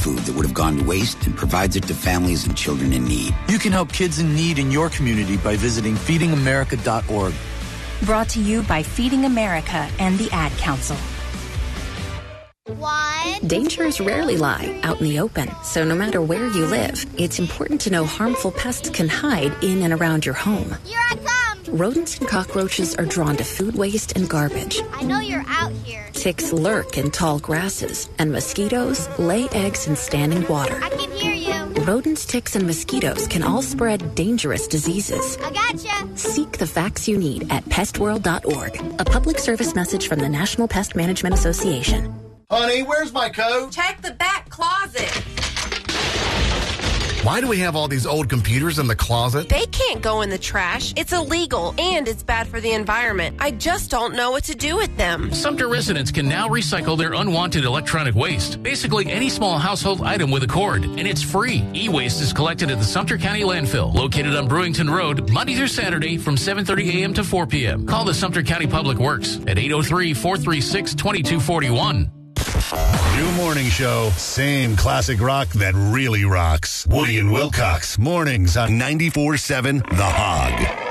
food that would have gone to waste and provides it to families and children in need. You can help kids in need in your community by visiting feedingamerica.org. Brought to you by Feeding America and the Ad Council. Dangers rarely lie out in the open, so no matter where you live, it's important to know harmful pests can hide in and around your home. Here I come! Rodents and cockroaches are drawn to food waste and garbage. I know you're out here. Ticks lurk in tall grasses, and mosquitoes lay eggs in standing water. I can hear you. Rodents, ticks, and mosquitoes can all spread dangerous diseases. I gotcha. Seek the facts you need at pestworld.org. A public service message from the National Pest Management Association. Honey, where's my coat? Check the back closet. Why do we have all these old computers in the closet? They can't go in the trash. It's illegal, and it's bad for the environment. I just don't know what to do with them. Sumter residents can now recycle their unwanted electronic waste. Basically, any small household item with a cord, and it's free. E-waste is collected at the Sumter County Landfill, located on Brewington Road, Monday through Saturday from 7:30 a.m. to 4 p.m. Call the Sumter County Public Works at 803-436-2241. New morning show, same classic rock that really rocks. Woody and Wilcox, mornings on 94.7 The Hog.